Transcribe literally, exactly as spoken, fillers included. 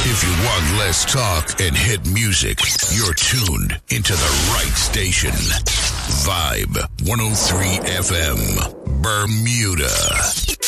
If you want less talk and hit music, you're tuned into the right station. Vibe one oh three F M, Bermuda.